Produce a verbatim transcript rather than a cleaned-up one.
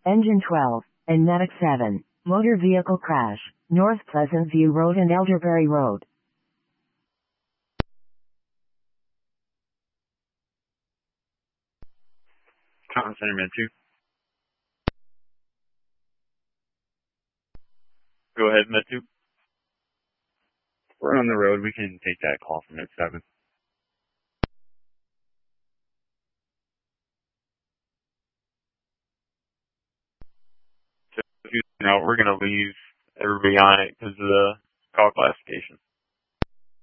Engine twelve, and Medic seven. Motor vehicle crash, North Pleasant View Road and Elderberry Road. Comm Center Med two. Go ahead, Med two. We're on the road. We can take that call from Med seven. So, you know, we're going to leave everybody on it because of the call classification.